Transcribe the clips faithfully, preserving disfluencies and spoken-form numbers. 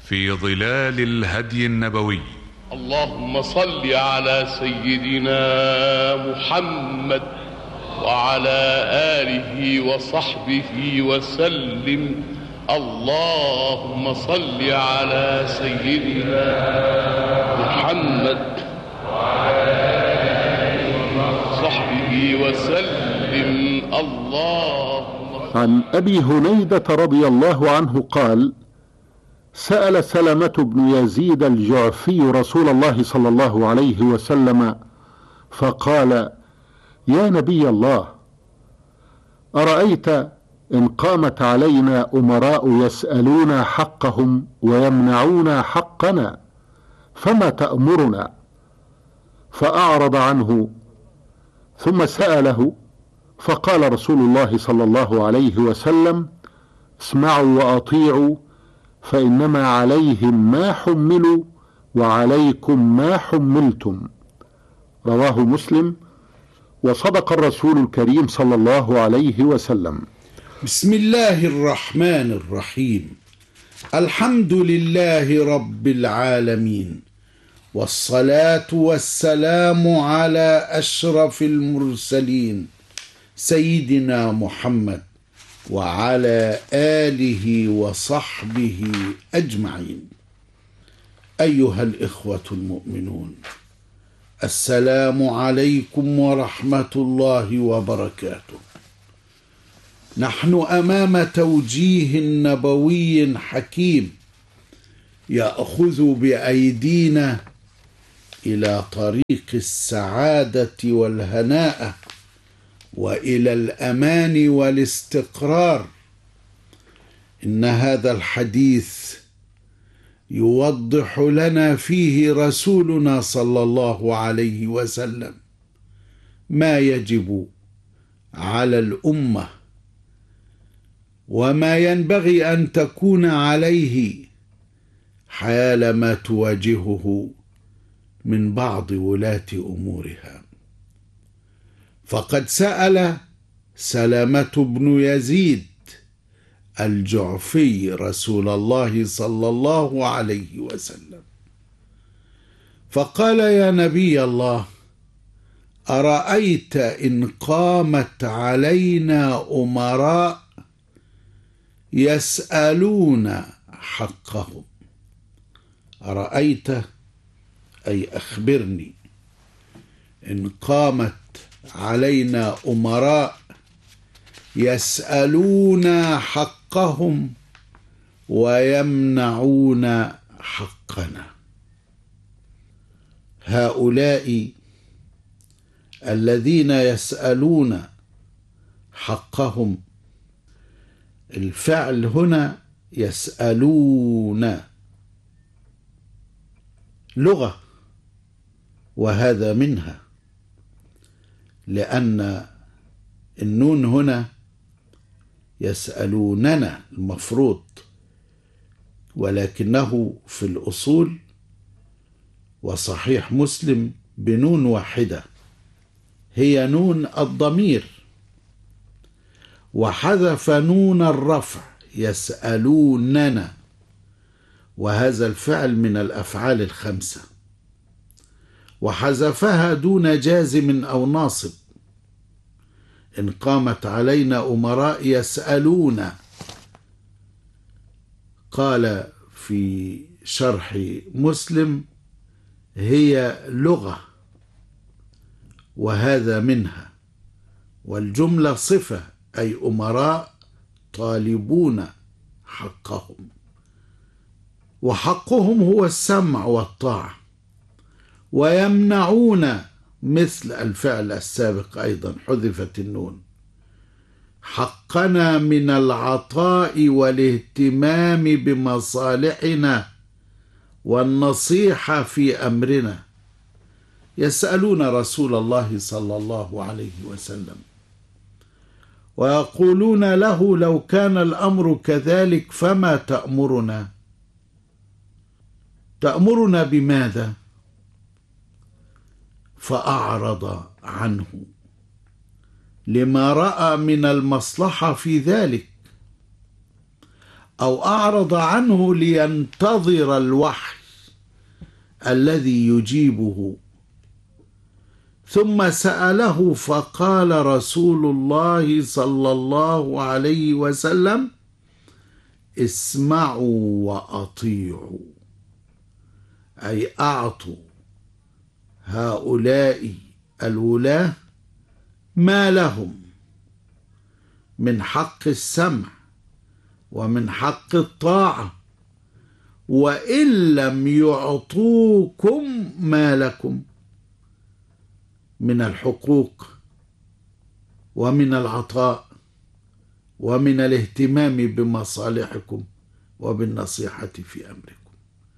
في ظلال الهدي النبوي. اللهم صل على سيدنا محمد وعلى آله وصحبه وسلم. اللهم صل على سيدنا محمد وعلى آله وصحبه وسلم. اللهم. عن أبي هنيدة رضي الله عنه قال: سأل سلمة بن يزيد الجعفي رسول الله صلى الله عليه وسلم فقال: يا نبي الله، أرأيت إن قامت علينا أمراء يسألون حقهم ويمنعون حقنا فما تأمرنا؟ فأعرض عنه، ثم سأله فقال رسول الله صلى الله عليه وسلم: اسمعوا وأطيعوا، فإنما عليهم ما حملوا وعليكم ما حملتم. رواه مسلم. وصدق الرسول الكريم صلى الله عليه وسلم. بسم الله الرحمن الرحيم. الحمد لله رب العالمين، والصلاة والسلام على أشرف المرسلين سيدنا محمد وعلى آله وصحبه أجمعين. أيها الإخوة المؤمنون، السلام عليكم ورحمة الله وبركاته. نحن أمام توجيه نبوي حكيم يأخذ بأيدينا إلى طريق السعادة والهناء وإلى الأمان والاستقرار. إن هذا الحديث يوضح لنا فيه رسولنا صلى الله عليه وسلم ما يجب على الأمة وما ينبغي أن تكون عليه حالما تواجهه من بعض ولاة أمورها. فقد سأل سلمة بن يزيد الجعفي رسول الله صلى الله عليه وسلم فقال: يا نبي الله، أرأيت إن قامت علينا أمراء يسألون حقهم. أرأيت أي أخبرني، إن قامت علينا أمراء يسألون حقهم ويمنعون حقنا. هؤلاء الذين يسألون حقهم، الفعل هنا يسألون لغة، وهذا منها، لأن النون هنا يسألوننا المفروض، ولكنه في الأصول وصحيح مسلم بنون واحدة هي نون الضمير، وحذف نون الرفع يسألوننا، وهذا الفعل من الأفعال الخمسة، وحذفها دون جازم أو ناصب. إن قامت علينا أمراء يسألون، قال في شرح مسلم هي لغة وهذا منها، والجملة صفة، أي أمراء طالبون حقهم، وحقهم هو السمع والطاعة. ويمنعون مثل الفعل السابق أيضا حذفت النون، حقنا من العطاء والاهتمام بمصالحنا والنصيحة في أمرنا. يسألون رسول الله صلى الله عليه وسلم ويقولون له: لو كان الأمر كذلك فما تأمرنا؟ تأمرنا بماذا؟ فأعرض عنه لما رأى من المصلحة في ذلك. أو أعرض عنه لينتظر الوحي الذي يجيبه، ثم سأله فقال رسول الله صلى الله عليه وسلم: اسمعوا وأطيعوا، أي أعطوا هؤلاء الولاة ما لهم من حق السمع ومن حق الطاعة، وإن لم يعطوكم ما لكم من الحقوق ومن العطاء ومن الاهتمام بمصالحكم وبالنصيحة في أمركم.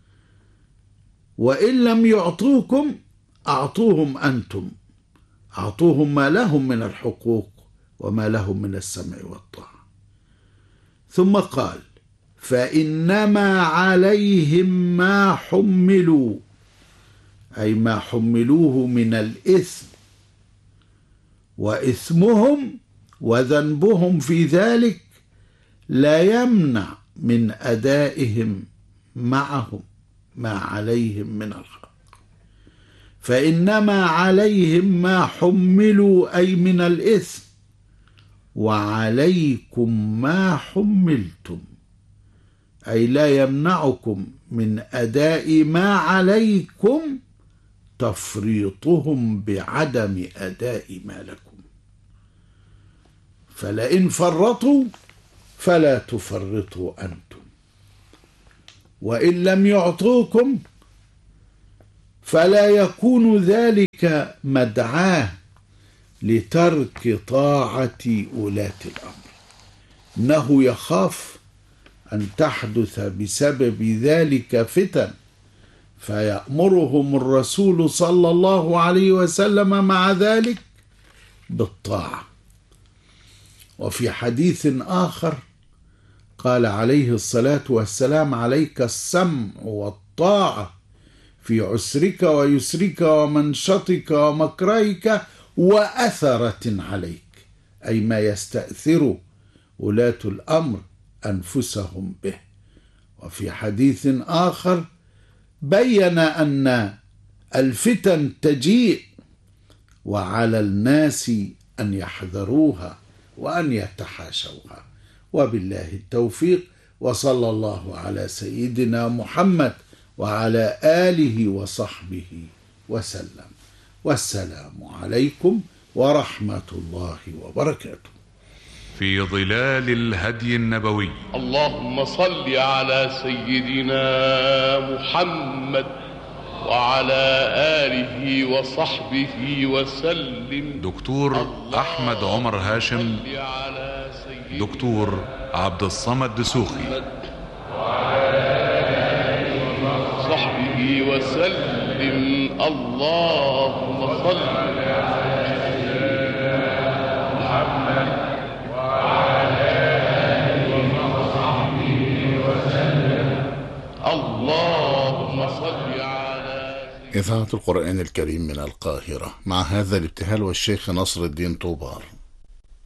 وإن لم يعطوكم أعطوهم أنتم، أعطوهم ما لهم من الحقوق وما لهم من السمع والطاعة. ثم قال: فإنما عليهم ما حملوا، أي ما حملوه من الإثم، وإثمهم وذنبهم في ذلك لا يمنع من أدائهم معهم ما عليهم من الحق. فإنما عليهم ما حملوا أي من الإثم، وعليكم ما حملتم، أي لا يمنعكم من أداء ما عليكم تفريطهم بعدم أداء ما لكم. فلئن فرطوا فلا تفرطوا أنتم، وإن لم يعطوكم فلا يكون ذلك مدعاة لترك طاعة ولاة الأمر، إنه يخاف أن تحدث بسبب ذلك فتن، فيأمرهم الرسول صلى الله عليه وسلم مع ذلك بالطاعة. وفي حديث آخر قال عليه الصلاة والسلام: عليك السمع والطاعة في عسرك ويسرك ومنشطك ومكرهك وأثرة عليك، أي ما يستأثر ولاة الأمر أنفسهم به. وفي حديث آخر بين أن الفتن تجيء وعلى الناس أن يحذروها وأن يتحاشوها. وبالله التوفيق، وصلى الله على سيدنا محمد وعلى آله وصحبه وسلم، والسلام عليكم ورحمة الله وبركاته. في ظلال الهدي النبوي. اللهم صل على سيدنا محمد وعلى آله وصحبه وسلم. دكتور أحمد عمر هاشم، دكتور عبد الصمد دسوخي، صحبه وسلم. اللهم صل على سيدنا محمد وعلى آله وصحبه وسلم. اللهم صل على إذاعة القرآن الكريم من القاهرة، مع هذا الابتهال والشيخ نصر الدين طوبار.